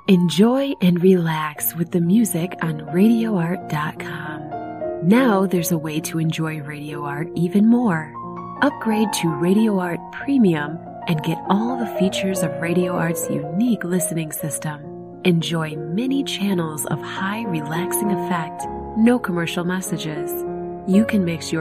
Enjoy and relax with the music on RadioArt.com. Now there's a way to enjoy Radio Art even more. Upgrade to Radio Art Premium and get all the features of Radio Art's unique listening system. Enjoy many channels of high relaxing effect, no commercial messages. You can mix your